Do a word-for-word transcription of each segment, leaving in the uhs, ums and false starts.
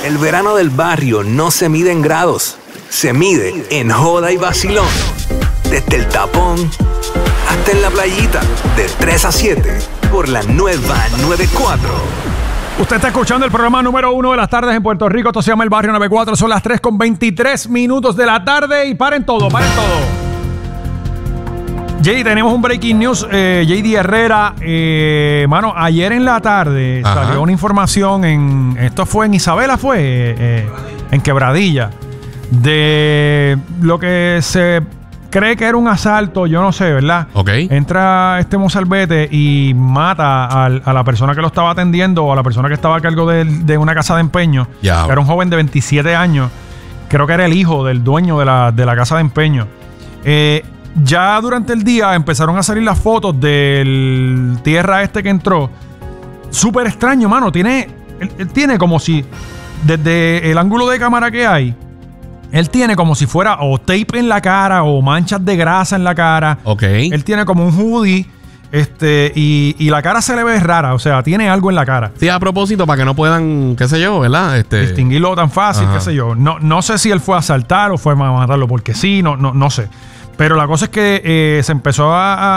El verano del barrio no se mide en grados, se mide en joda y vacilón. Desde el tapón hasta en la playita, de tres a siete, por la nueva noventa y cuatro. Usted está escuchando el programa número uno de las tardes en Puerto Rico. Esto se llama El Barrio noventa y cuatro. Son las tres con veintitrés minutos de la tarde. Y paren todo, paren todo. Jay, tenemos un breaking news. Eh, J D Herrera, eh, mano, ayer en la tarde Ajá. salió una información en... Esto fue en Isabela, fue eh, eh, en Quebradilla, de lo que se cree que era un asalto, yo no sé, ¿verdad? Ok. Entra este mozalbete y mata al, a la persona que lo estaba atendiendo o a la persona que estaba a cargo de, de una casa de empeño. Yeah. Que era un joven de veintisiete años. Creo que era el hijo del dueño de la, de la casa de empeño. Eh... Ya durante el día empezaron a salir las fotos del tierra este que entró. Súper extraño, mano. Tiene, él, él tiene como si, desde el ángulo de cámara que hay, él tiene como si fuera o tape en la cara o manchas de grasa en la cara. Ok. Él tiene como un hoodie este y, y la cara se le ve rara. O sea, tiene algo en la cara. Sí, a propósito, para que no puedan, qué sé yo, ¿verdad? Este... Distinguirlo tan fácil, Ajá. qué sé yo. No, no sé si él fue a asaltar o fue a matarlo porque sí, no, no, no sé. Pero la cosa es que eh, se empezó a, a,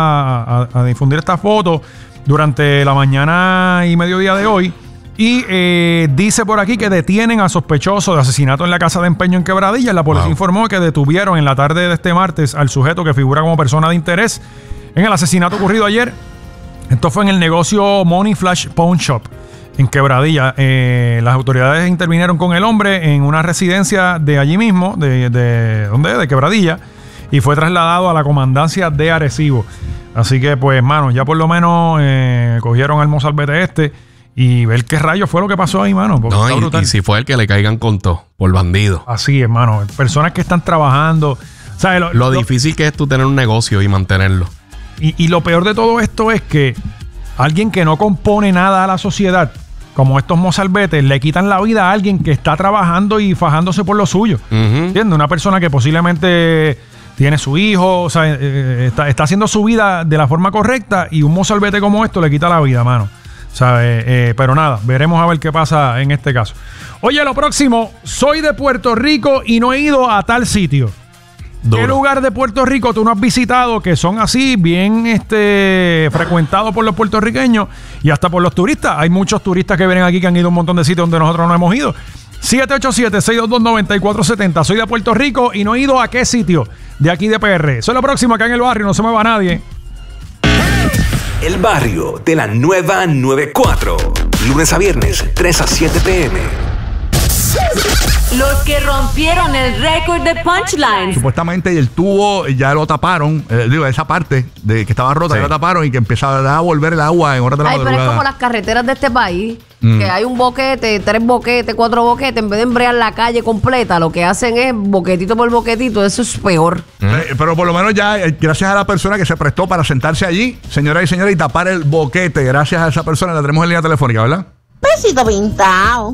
a, a, a difundir esta foto durante la mañana y mediodía de hoy. Y eh, dice por aquí que detienen a sospechoso de asesinato en la casa de empeño en Quebradilla. La policía wow. informó que detuvieron en la tarde de este martes al sujeto que figura como persona de interés en el asesinato ocurrido ayer. Esto fue en el negocio Money Flash Pawn Shop en Quebradilla. Eh, las autoridades intervinieron con el hombre en una residencia de allí mismo, de, de, ¿dónde? De Quebradilla. Y fue trasladado a la comandancia de Arecibo. Así que, pues, mano, ya por lo menos eh, cogieron al mozalbete este y ver qué rayos fue lo que pasó ahí, mano. No, y, y si fue el que le caigan con todo, por bandido. Así es, mano. Personas que están trabajando. ¿Sabes? Lo, lo lo difícil que es tú tener un negocio y mantenerlo. Y, y lo peor de todo esto es que alguien que no compone nada a la sociedad, como estos mozalbetes, le quitan la vida a alguien que está trabajando y fajándose por lo suyo. Uh-huh. ¿Entiendes? Una persona que posiblemente tiene su hijo, o sea, eh, está, está haciendo su vida de la forma correcta y un mozalbete como esto le quita la vida, mano. ¿Sabes? Eh, pero nada, veremos a ver qué pasa en este caso. Oye, lo próximo, soy de Puerto Rico y no he ido a tal sitio. Duro. ¿Qué lugar de Puerto Rico tú no has visitado que son así, bien este, frecuentados por los puertorriqueños y hasta por los turistas? Hay muchos turistas que vienen aquí que han ido a un montón de sitios donde nosotros no hemos ido. siete ocho siete, seis dos dos, nueve cuatro siete cero. Soy de Puerto Rico y no he ido a qué sitio de aquí de P R. Eso es lo próximo acá en el barrio. No se me va nadie. El barrio de la nueva noventa y cuatro. Lunes a viernes, tres a siete pm. Los que rompieron el récord de punchline. Supuestamente el tubo ya lo taparon, eh, digo, esa parte de que estaba rota, sí. ya lo taparon y que empezaba a volver el agua en horas de la Ay, madrugada. pero es como las carreteras de este país, mm. que hay un boquete, tres boquetes, cuatro boquetes, en vez de embrear la calle completa, lo que hacen es boquetito por boquetito, eso es peor. Mm. Eh, pero por lo menos ya, eh, gracias a la persona que se prestó para sentarse allí, señoras y señores, y tapar el boquete, gracias a esa persona, la tenemos en línea telefónica, ¿verdad? Besito pintado.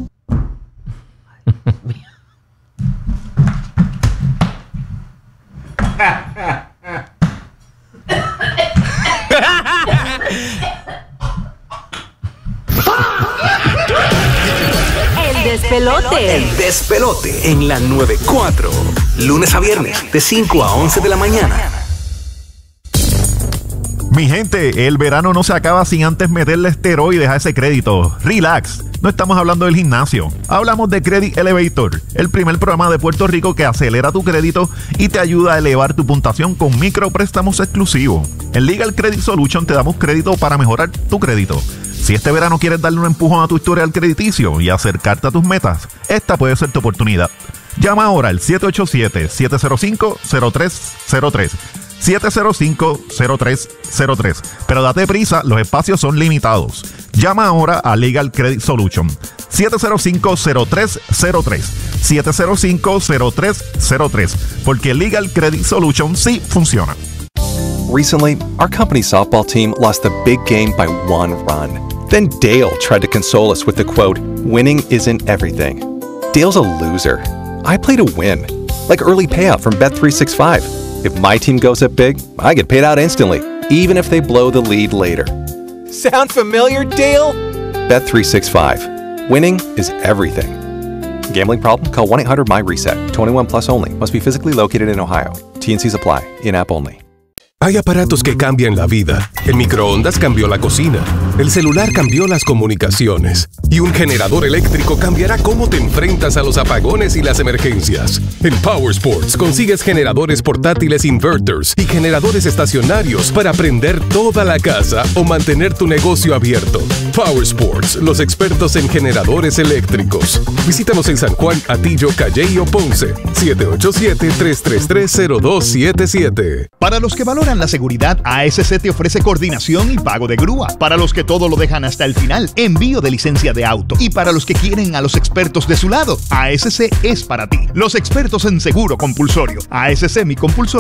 El despelote. El despelote en la noventa y cuatro. Lunes a viernes, de cinco a once de la mañana. Mi gente, el verano no se acaba sin antes meterle esteroides a ese crédito. Relax, no estamos hablando del gimnasio. Hablamos de Credit Elevator, el primer programa de Puerto Rico que acelera tu crédito y te ayuda a elevar tu puntuación con micropréstamos exclusivos. En Legal Credit Solution te damos crédito para mejorar tu crédito. Si este verano quieres darle un empujón a tu historial crediticio y acercarte a tus metas, esta puede ser tu oportunidad. Llama ahora al siete ocho siete, siete cero cinco, cero tres cero tres. siete cero cinco, cero tres cero tres. Pero date prisa, los espacios son limitados. Llama ahora a Legal Credit Solution. siete cero cinco, cero tres cero tres. siete cero cinco, cero tres cero tres. Porque Legal Credit Solution sí funciona. Recently, our company's softball team lost the big game by one run. Then Dale tried to console us with the quote, "Winning isn't everything." Dale's a loser. I play to win. Like early payout from Bet three sixty-five. If my team goes up big, I get paid out instantly, even if they blow the lead later. Sound familiar, Dale? Bet three sixty-five. Winning is everything. Gambling problem? Call one eight hundred my reset. twenty-one plus only. Must be physically located in Ohio. T and Cs apply. In-app only. Hay aparatos que cambian la vida. El microondas cambió la cocina. El celular cambió las comunicaciones. Y un generador eléctrico cambiará cómo te enfrentas a los apagones y las emergencias. En Power Sports consigues generadores portátiles inverters y generadores estacionarios para prender toda la casa o mantener tu negocio abierto. Power Sports, los expertos en generadores eléctricos. Visítanos en San Juan, Atillo, Calley o Ponce. siete ocho siete, tres tres tres, cero dos siete siete. Para los que valoran la seguridad, A S C te ofrece coordinación y pago de grúa. Para los que todo lo dejan hasta el final, envío de licencia de auto. Y para los que quieren a los expertos de su lado, A S C es para ti. Los expertos en seguro compulsorio. A S C Mi Compulsorio.